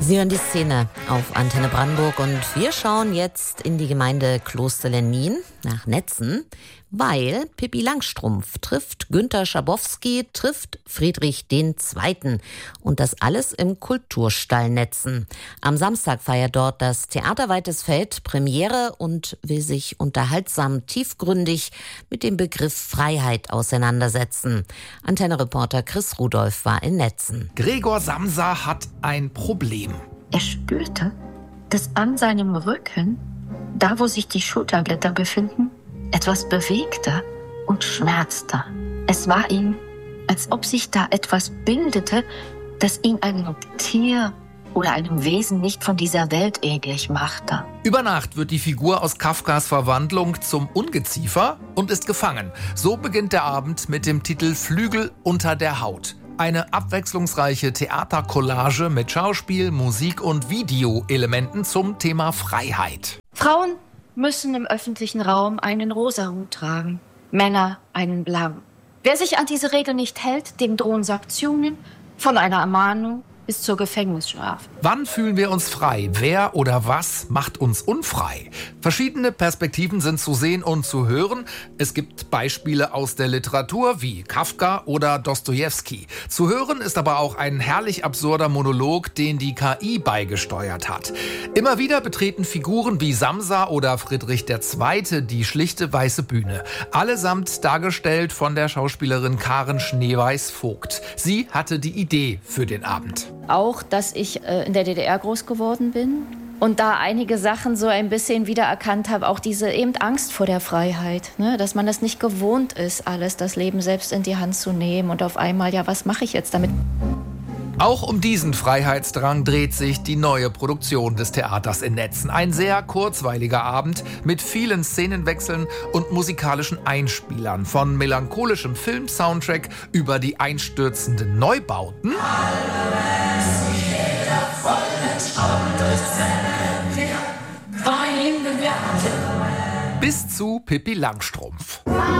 Sie hören die Szene auf Antenne Brandenburg und wir schauen jetzt in die Gemeinde Klosterlennin nach Netzen, weil Pippi Langstrumpf trifft Günter Schabowski, trifft Friedrich II. Und das alles im Kulturstall Netzen. Am Samstag feiert dort das Theater Weites Feld Premiere und will sich unterhaltsam tiefgründig mit dem Begriff Freiheit auseinandersetzen. Antenne-Reporter Chris Rudolph war in Netzen. Gregor Samsa hat ein Problem. Er spürte, dass an seinem Rücken, da wo sich die Schulterblätter befinden, etwas bewegte und schmerzte. Es war ihm, als ob sich da etwas bildete, das ihn einem Tier oder einem Wesen nicht von dieser Welt ähnlich machte. Über Nacht wird die Figur aus Kafkas Verwandlung zum Ungeziefer und ist gefangen. So beginnt der Abend mit dem Titel Flügel unter der Haut. Eine abwechslungsreiche Theatercollage mit Schauspiel, Musik und Videoelementen zum Thema Freiheit. Frauen müssen im öffentlichen Raum einen rosa Hut tragen, Männer einen blauen. Wer sich an diese Regel nicht hält, dem drohen Sanktionen von einer Ermahnung bis zur Gefängnisstrafe. Wann fühlen wir uns frei? Wer oder was macht uns unfrei? Verschiedene Perspektiven sind zu sehen und zu hören. Es gibt Beispiele aus der Literatur wie Kafka oder Dostojewski. Zu hören ist aber auch ein herrlich absurder Monolog, den die KI beigesteuert hat. Immer wieder betreten Figuren wie Samsa oder Friedrich II. Die schlichte weiße Bühne. Allesamt dargestellt von der Schauspielerin Karen Schneeweiß-Vogt. Sie hatte die Idee für den Abend. Auch, dass ich in der DDR groß geworden bin und da einige Sachen so ein bisschen wiedererkannt habe, auch diese eben Angst vor der Freiheit, ne? Dass man das nicht gewohnt ist, alles das Leben selbst in die Hand zu nehmen und auf einmal, ja, was mache ich jetzt damit? Auch um diesen Freiheitsdrang dreht sich die neue Produktion des Theaters in Netzen. Ein sehr kurzweiliger Abend mit vielen Szenenwechseln und musikalischen Einspielern. Von melancholischem Filmsoundtrack über die einstürzenden Neubauten bis zu Pippi Langstrumpf.